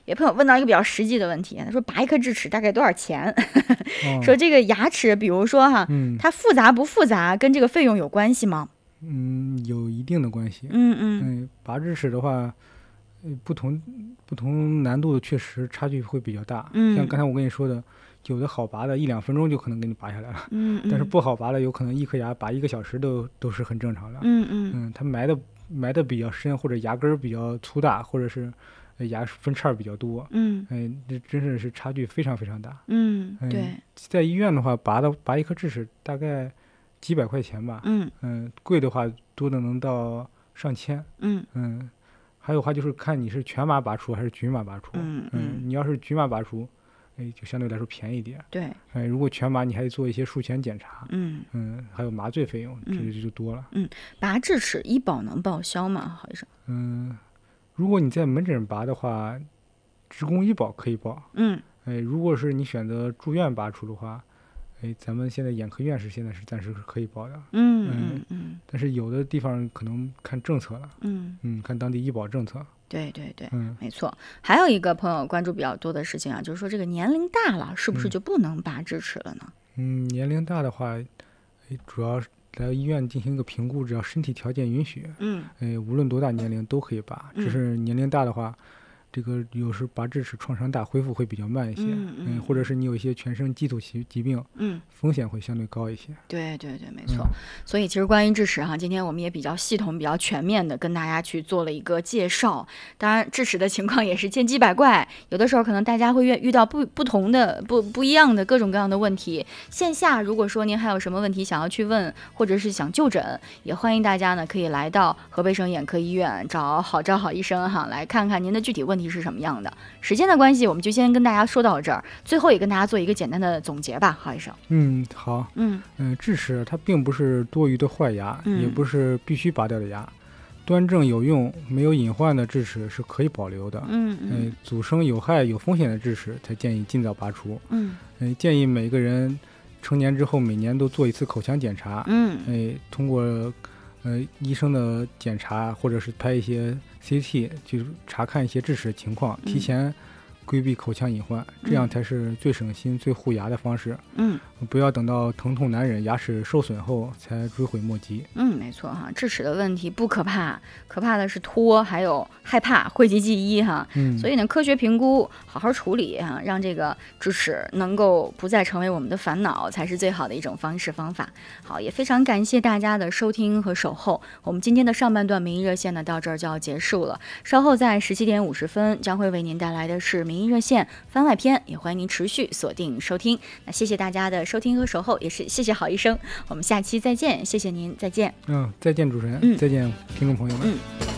有朋友问到一个比较实际的问题，他说拔一颗智齿大概多少钱？说这个牙齿，比如说哈，它复杂不复杂，跟这个费用有关系吗？ 有一定的关系。拔智齿的话，不同难度的确实差距会比较大。像刚才我跟你说的，有的好拔的1-2分钟就可能给你拔下来了，但是不好拔的有可能一颗牙拔1个小时都是很正常的。它埋的比较深，或者牙根比较粗大，或者是牙分叉比较多。这真是差距非常非常大。 对， 在医院的话，拔一颗智齿大概几百块钱吧。贵的话多的能到上千。还有话就是看你是全麻拔出还是局麻拔出。你要是局麻拔出，就相对来说便宜点。 对， 如果全麻你还得做一些术前检查。还有麻醉费用，这就多了。 拔智齿医保能报销吗，郝医生？ 如果你在门诊拔的话，职工医保可以报。如果是你选择住院拔出的话，咱们现在眼科院士现在是暂时是可以报的。但是有的地方可能看政策了。看当地医保政策。 对，没错。还有一个朋友关注比较多的事情啊，就是说这个年龄大了，是不是就不能拔智齿了呢？ 年龄大的话，主要来医院进行一个评估，只要身体条件允许，无论多大年龄都可以拔。只是年龄大的话，这个有时拔智齿创伤大，恢复会比较慢一些。或者是你有一些全身基础疾病，风险会相对高一些。 对，没错。所以其实关于智齿哈，今天我们也比较系统、比较全面的跟大家去做了一个介绍。当然，智齿的情况也是千奇百怪，有的时候可能大家会遇到不同的、不一样的各种各样的问题。线下如果说您还有什么问题想要去问，或者是想就诊，也欢迎大家呢可以来到河北省眼科医院找好医生哈，来看看您的具体问题是什么样的。时间的关系，我们就先跟大家说到这儿，最后也跟大家做一个简单的总结吧，郝医生。 好。智齿它并不是多余的坏牙，也不是必须拔掉的牙。端正有用、没有隐患的智齿是可以保留的。阻生有害、有风险的智齿才建议尽早拔除。建议每个人成年之后每年都做一次口腔检查。通过医生的检查或者是拍一些 CT， 就查看一些智齿的情况，提前规避口腔隐患，这样才是最省心、最护牙的方式。不要等到疼痛难忍、牙齿受损后才追悔莫及。 没错哈，智齿的问题不可怕，可怕的是拖，还有害怕，讳疾忌医哈。所以呢，科学评估，好好处理哈，让这个智齿能够不再成为我们的烦恼，才是最好的一种方式方法。好，也非常感谢大家的收听和守候。我们今天的上半段民意热线呢，到这儿就要结束了。稍后在17点50分将会为您带来的是民意热线番外篇，也欢迎您持续锁定收听。那谢谢大家的收听和守候，也是谢谢郝医生。我们下期再见，谢谢您，再见。 再见主持人，再见听众朋友们。